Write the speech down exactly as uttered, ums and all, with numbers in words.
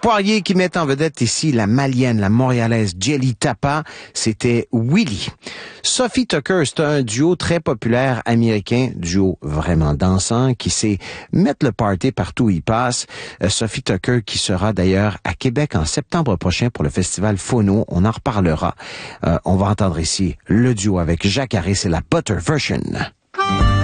Poirier qui met en vedette ici la malienne, la montréalaise Jelly Tapa, c'était Willy. Sophie Tucker, c'est un duo très populaire américain, duo vraiment dansant, qui sait mettre le party partout où il passe. Euh, Sophie Tucker qui sera d'ailleurs à Québec en septembre prochain pour le festival Phono, on en reparlera. Euh, on va entendre ici le duo avec Jacques Harris, c'est la Butter Version.